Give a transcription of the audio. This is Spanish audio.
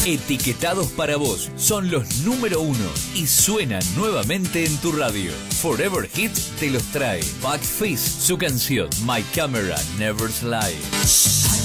Etiquetados para vos son los número 1 y suenan nuevamente en tu radio. Forever Hits te los trae Buck Fizz, su canción My Camera Never Lies.